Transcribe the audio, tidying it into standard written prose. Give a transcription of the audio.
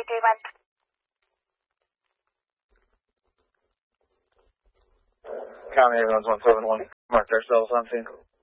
with the event. County Everyone's 171. Marked ourselves on scene.